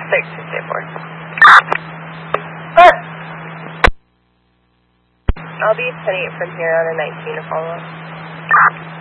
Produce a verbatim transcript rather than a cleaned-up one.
six six eight four. I'll be ten eight from here on a nineteen to follow up.